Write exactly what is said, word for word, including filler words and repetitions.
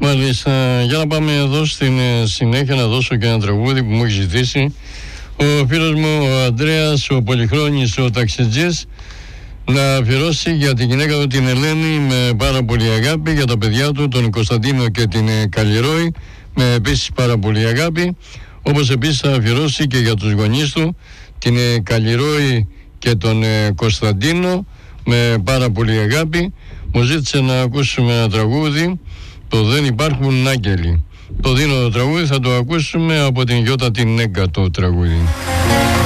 Μάλιστα, για να πάμε εδώ στην συνέχεια να δώσω και ένα τραγούδι που μου έχει ζητήσει ο φίλος μου ο Ανδρέας, ο Πολυχρόνης, ο ταξιτζής, να αφιερώσει για την γυναίκα του την Ελένη με πάρα πολύ αγάπη, για τα παιδιά του τον Κωνσταντίνο και την Καλλιρόη με επίσης πάρα πολύ αγάπη, όπως επίσης θα αφιερώσει και για τους γονείς του την Καλλιρόη και τον Κωνσταντίνο με πάρα πολύ αγάπη. Μου ζήτησε να ακούσουμε ένα τραγούδι, το «Δεν υπάρχουν άγγελοι». Το δίνω το τραγούδι, θα το ακούσουμε από την Γιώτα την Νέγκα το τραγούδι.